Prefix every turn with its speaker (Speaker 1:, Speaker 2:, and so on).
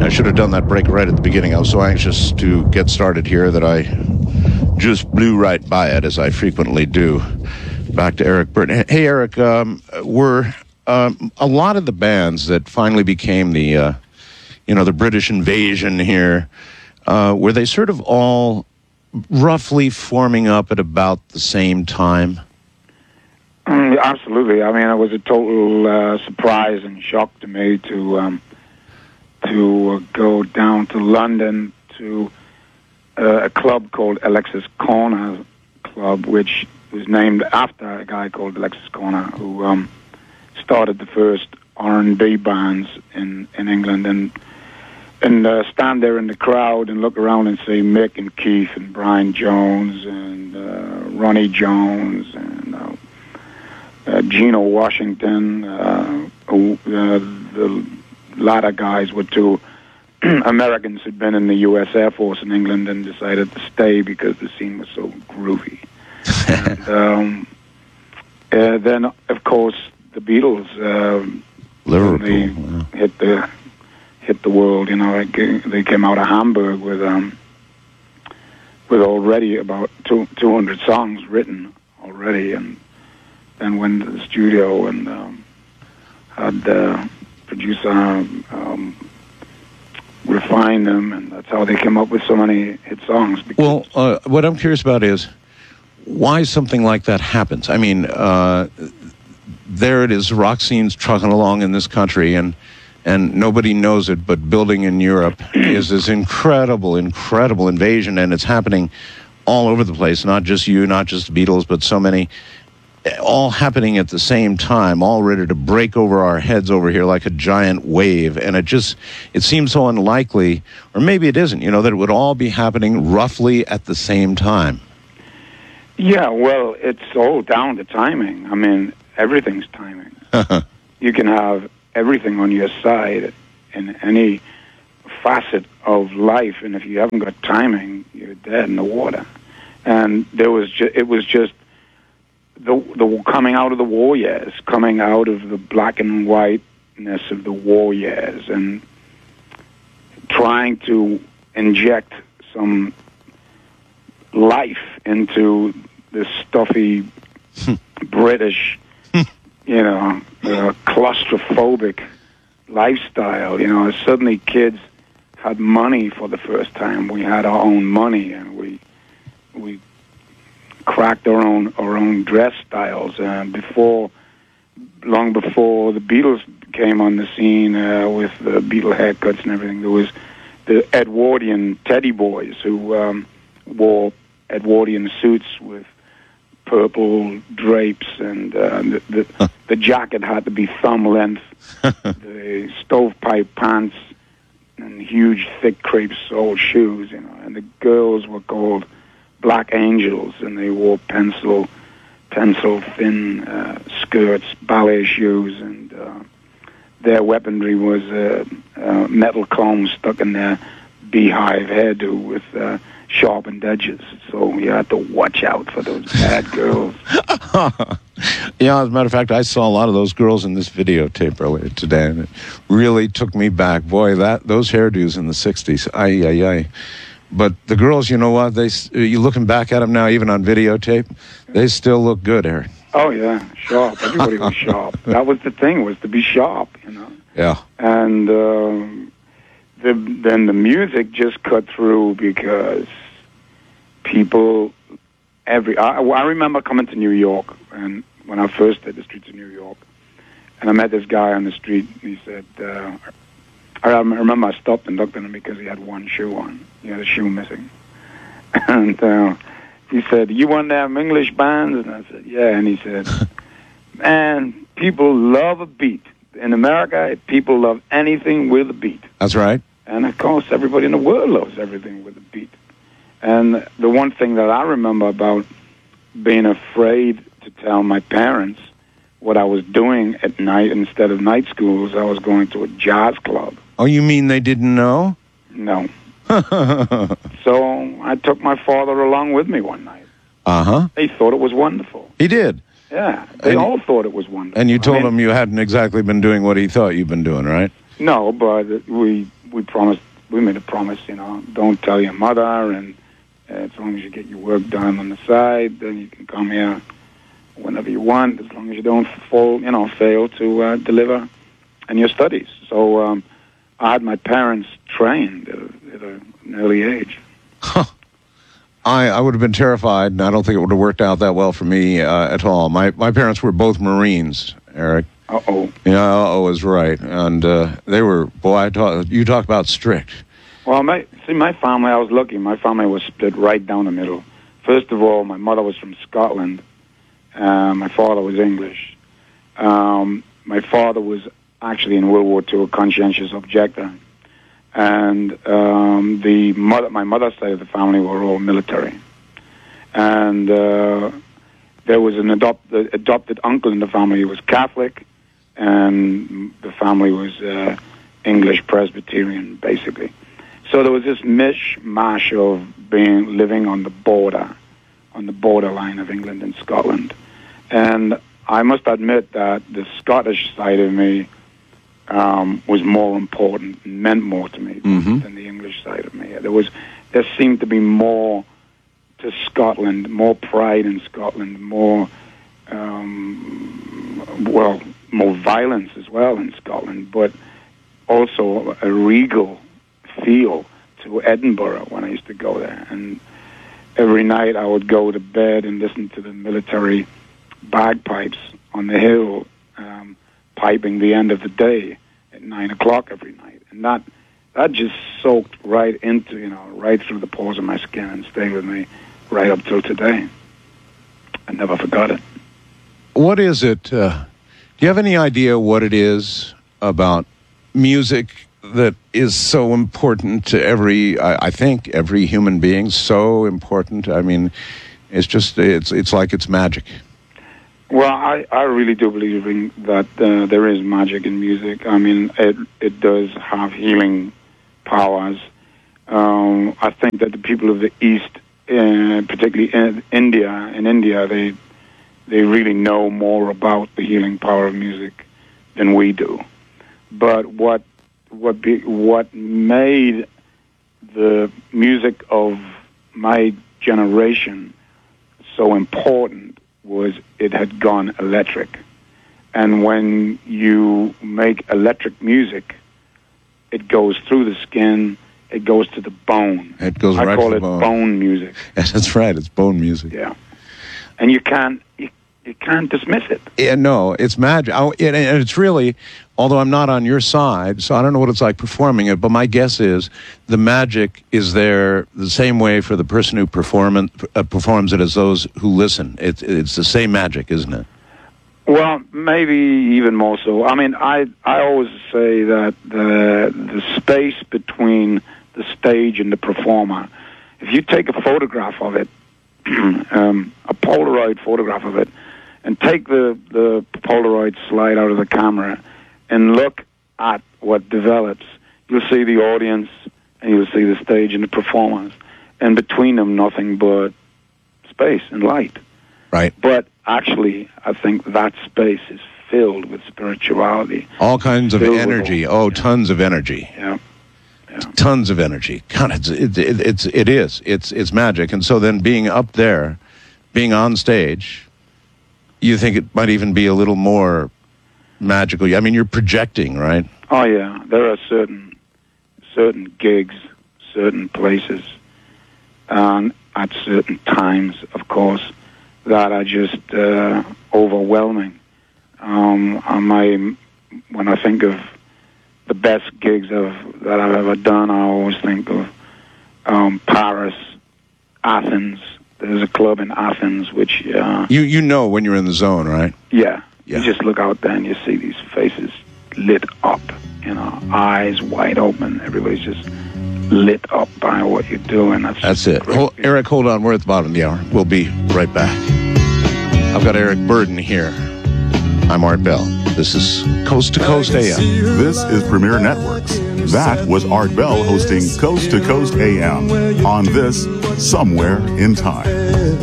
Speaker 1: should have done that break right at the beginning. I was so anxious to get started here that I just blew right by it, as I frequently do. Back to Eric Burdon. Hey, Eric, were a lot of the bands that finally became the British invasion here, were they sort of all roughly forming up at about the same time?
Speaker 2: Absolutely. I mean, it was a total surprise and shock to me to go down to London to a club called Alexis Corner Club, which was named after a guy called Alexis Corner, who started the first R&B bands in England, and stand there in the crowd and look around and see Mick and Keith and Brian Jones and Ronnie Jones and Geno Washington, who the latter guys were two Americans who'd been in the U.S. Air Force in England and decided to stay because the scene was so groovy. And then, of course, the Beatles
Speaker 1: Liverpool
Speaker 2: hit the world. You know, they came out of Hamburg with already about 200 songs written already, and then went to the studio and had the producer refine them, and that's how they came up with so many hit songs.
Speaker 1: Well, what I'm curious about is why something like that happens. I mean, there it is, rock scene's trucking along in this country, and nobody knows it, but building in Europe is this incredible invasion, and it's happening all over the place, not just you, not just the Beatles, but so many, all happening at the same time, all ready to break over our heads over here like a giant wave. And it seems so unlikely, or maybe it isn't, that it would all be happening roughly at the same time.
Speaker 2: Yeah, well, it's all down to timing. I mean, everything's timing. You can have everything on your side in any facet of life, and if you haven't got timing, you're dead in the water. And it was just the coming out of the war years, coming out of the black and whiteness of the war years, and trying to inject some life into this stuffy British, claustrophobic lifestyle. Suddenly kids had money for the first time. We had our own money, and we cracked our own dress styles. And long before the Beatles came on the scene with the Beatle haircuts and everything, there was the Edwardian Teddy Boys who wore Edwardian suits with purple drapes, and the jacket had to be thumb length, the stovepipe pants, and huge, thick crepe sole shoes. And the girls were called Black Angels, and they wore pencil thin skirts, ballet shoes, and their weaponry was metal combs stuck in their beehive hairdo with sharpened edges. So you had to watch out for those bad girls.
Speaker 1: Yeah, as a matter of fact, I saw a lot of those girls in this videotape earlier today, and it really took me back. Boy, those hairdos in the 60s, ay. But the girls, you know what? You looking back at them now, even on videotape, they still look good, Eric.
Speaker 2: Oh, yeah, sharp. Everybody was sharp. That was the thing, was to be sharp,
Speaker 1: Yeah.
Speaker 2: And then the music just cut through because people, I remember coming to New York, and when I first did the streets of New York, and I met this guy on the street, and he said, I remember I stopped and looked at him because he had one shoe on. He had a shoe missing. And he said, "You want to have English bands?" And I said, "Yeah." And he said, "Man, people love a beat. In America, people love anything with a beat."
Speaker 1: That's right.
Speaker 2: And, of course, everybody in the world loves everything with a beat. And the one thing that I remember about being afraid to tell my parents what I was doing at night instead of night schools, I was going to a jazz club.
Speaker 1: Oh, you mean they didn't know?
Speaker 2: No. So I took my father along with me one night.
Speaker 1: Uh-huh.
Speaker 2: He thought it was wonderful.
Speaker 1: He did?
Speaker 2: Yeah. They all thought it was wonderful.
Speaker 1: And you told him you hadn't exactly been doing what he thought you'd been doing, right?
Speaker 2: No, but we we made a promise, don't tell your mother, and as long as you get your work done on the side, then you can come here whenever you want, as long as you don't fail to deliver in your studies. So I had my parents trained at an early age.
Speaker 1: Huh. I would have been terrified, and I don't think it would have worked out that well for me at all. My parents were both Marines, Eric.
Speaker 2: Uh-oh.
Speaker 1: Yeah, uh-oh is right. And they were, you talk about strict.
Speaker 2: Well, my family, I was lucky. My family was split right down the middle. First of all, my mother was from Scotland. My father was English. My father was actually in World War II a conscientious objector. And my mother's side of the family were all military. And there was an adopted uncle in the family who was Catholic, and the family was English Presbyterian, basically. So there was this mishmash of living on the borderline of England and Scotland. And I must admit that the Scottish side of me was more important and meant more to me than the English side of me. There seemed to be more to Scotland, more pride in Scotland, more violence as well in Scotland, but also a regal feel to Edinburgh when I used to go there. And every night I would go to bed and listen to the military bagpipes on the hill, piping the end of the day at 9 o'clock every night. And that just soaked right through the pores of my skin and stayed with me right up till today. I never forgot it.
Speaker 1: What is it? Do you have any idea what it is about music that is so important to every human being? So important. I mean, it's like it's magic.
Speaker 2: Well, I really do believe that there is magic in music. I mean, it does have healing powers. I think that the people of the East, particularly in India, they really know more about the healing power of music than we do. But what made the music of my generation so important was it had gone electric. And when you make electric music, it goes through the skin, it goes to the bone.
Speaker 1: It goes right to the bone.
Speaker 2: I call it bone music.
Speaker 1: Yes, that's right, it's bone music.
Speaker 2: Yeah. And you can't dismiss it.
Speaker 1: Yeah, no, it's magic. And it's really, although I'm not on your side, so I don't know what it's like performing it, but my guess is the magic is there the same way for the person who performs it as those who listen. It's the same magic, isn't it?
Speaker 2: Well, maybe even more so. I mean, I always say that the space between the stage and the performer, if you take a photograph of it, a Polaroid photograph of it, and take the Polaroid slide out of the camera and look at what develops, you'll see the audience and you'll see the stage and the performers. And between them, nothing but space and light.
Speaker 1: Right.
Speaker 2: But actually, I think that space is filled with spirituality.
Speaker 1: All kinds of energy. Tons of energy.
Speaker 2: Yeah.
Speaker 1: Tons of energy. God, it's magic. And so then being up there, being on stage, you think it might even be a little more magical. I mean, you're projecting, right?
Speaker 2: Oh yeah, there are certain gigs, certain places, at certain times, of course, that are just overwhelming. When I think of the best gigs that I've ever done, I always think of Paris, Athens. There's a club in Athens which...
Speaker 1: You know when you're in the zone, right?
Speaker 2: Yeah. You just look out there and you see these faces lit up, eyes wide open. Everybody's just lit up by what you're doing. That's
Speaker 1: it. Eric, hold on. We're at the bottom of the hour. We'll be right back. I've got Eric Burdon here. I'm Art Bell. This is Coast to Coast AM.
Speaker 3: This is Premier Networks. That was Art Bell hosting Coast to Coast AM on this Somewhere in Time.